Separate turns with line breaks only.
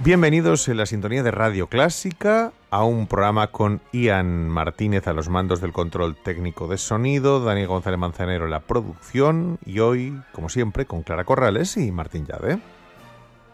Bienvenidos en la sintonía de Radio Clásica a un programa con Ian Martínez a los mandos del control técnico de sonido, Daniel González Manzanero en la producción y hoy, como siempre, con Clara Corrales y Martín Llade.